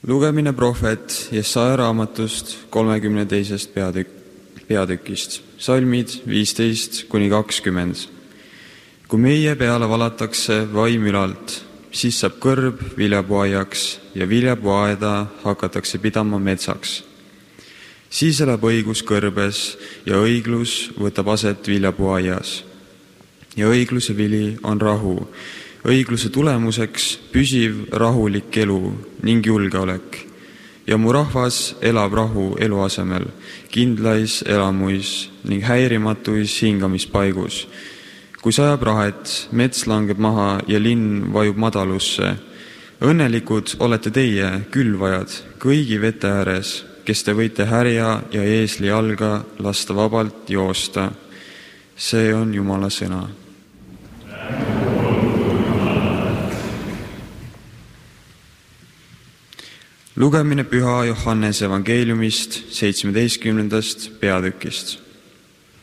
Lugemine prohvet Jesaja raamatust 32. peatükist, salmid 15-20. Kui meie peale valatakse vaim ülalt, siis saab kõrb viljapuuaiaks ja viljapuuaeda hakatakse pidama metsaks. Siis elab õigus kõrbes ja õiglus võtab aset viljapuuaias. Ja õigluse vili on rahu. Õigluse tulemuseks püsiv rahulik elu ning julgeolek. Ja mu rahvas elab rahu eluasemel, kindlais elamuis ning häirimatuis hingamispaigus. Kui sajab rahet, mets langeb maha ja linn vajub madalusse. Õnnelikud olete teie, külvajad, kõigi vete ääres, kes te võite härja ja eesli jalga lasta vabalt joosta. See on Jumala sõna. Lugemine Püha Johannese evangeeliumist 17. peatükist.